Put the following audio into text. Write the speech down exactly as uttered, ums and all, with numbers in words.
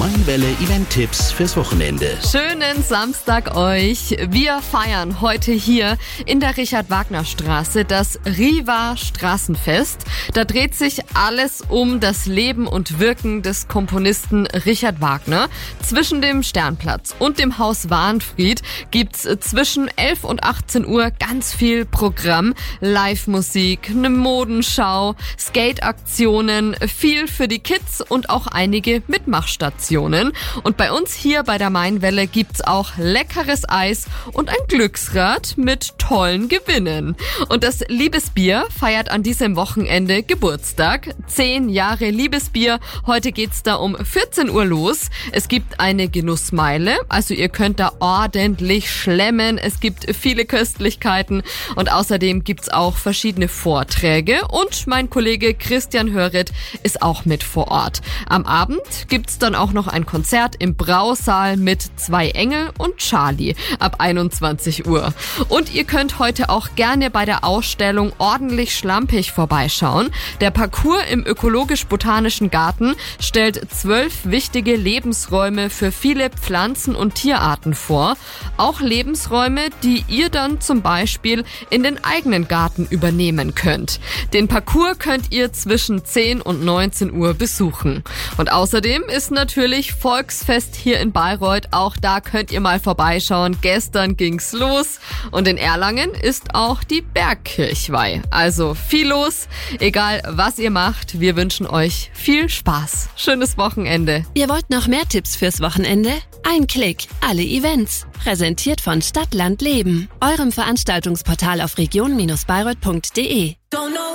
Mein Welle Event-Tipps fürs Wochenende. Schönen Samstag euch. Wir feiern heute hier in der Richard-Wagner-Straße das Riva Straßenfest. Da dreht sich alles um das Leben und Wirken des Komponisten Richard Wagner. Zwischen dem Sternplatz und dem Haus Wahnfried gibt's zwischen elf und achtzehn Uhr ganz viel Programm. Live-Musik, eine Modenschau, Skate-Aktionen, viel für die Kids und auch einige Mitmachstationen. Und bei uns hier bei der Mainwelle gibt's auch leckeres Eis und ein Glücksrad mit tollen Gewinnen. Und das Liebesbier feiert an diesem Wochenende Geburtstag. Zehn Jahre Liebesbier. Heute geht's da um vierzehn Uhr los. Es gibt eine Genussmeile, also ihr könnt da ordentlich schlemmen. Es gibt viele Köstlichkeiten und außerdem gibt's auch verschiedene Vorträge. Und mein Kollege Christian Höret ist auch mit vor Ort. Am Abend gibt's dann auch noch ein Konzert im Brausaal mit Zwei Engel und Charlie ab einundzwanzig Uhr. Und ihr könnt heute auch gerne bei der Ausstellung Ordentlich Schlampig vorbeischauen. Der Parcours im Ökologisch-Botanischen Garten stellt zwölf wichtige Lebensräume für viele Pflanzen- und Tierarten vor. Auch Lebensräume, die ihr dann zum Beispiel in den eigenen Garten übernehmen könnt. Den Parcours könnt ihr zwischen zehn und neunzehn Uhr besuchen. Und außerdem ist natürlich Volksfest hier in Bayreuth. Auch da könnt ihr mal vorbeischauen. Gestern ging's los und in Erlangen ist auch die Bergkirchweih. Also viel los. Egal was ihr macht, wir wünschen euch viel Spaß. Schönes Wochenende. Ihr wollt noch mehr Tipps fürs Wochenende? Ein Klick, alle Events. Präsentiert von Stadt, Land, Leben. Eurem Veranstaltungsportal auf region Bindestrich bayreuth punkt de.